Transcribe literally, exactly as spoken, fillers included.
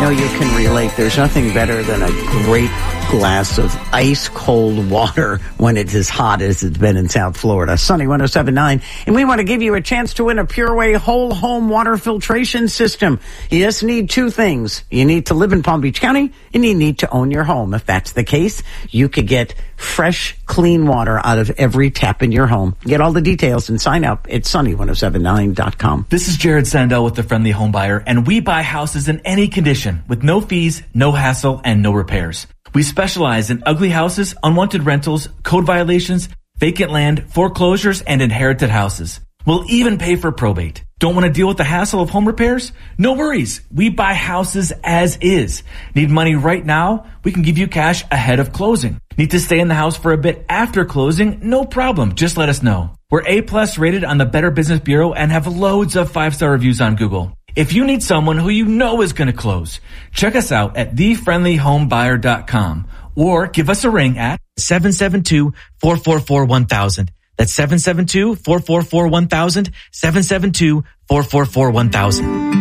know you can relate. There's nothing better than a great glass of ice cold water when it's as hot as it's been in South Florida. Sunny one oh seven point nine, and we want to give you a chance to win a PureWay whole home water filtration system. You just need two things. You need to live in Palm Beach County, and you need to own your home. If that's the case, you could get fresh, clean water out of every tap in your home. Get all the details and sign up at sunny one oh seven nine dot com. This is Jared Sandell with the Friendly Home Buyer, and we buy houses in any condition with no fees, no hassle, and no repairs. We specialize in ugly houses, unwanted rentals, code violations, vacant land, foreclosures, and inherited houses. We'll even pay for probate. Don't want to deal with the hassle of home repairs? No worries. We buy houses as is. Need money right now? We can give you cash ahead of closing. Need to stay in the house for a bit after closing? No problem. Just let us know. We're A-plus rated on the Better Business Bureau and have loads of five-star reviews on Google. If you need someone who you know is going to close, check us out at the friendly home buyer dot com or give us a ring at seven seven two, four four four, one thousand. That's seven seven two, four four four, one thousand, seven seven two, four four four, one thousand.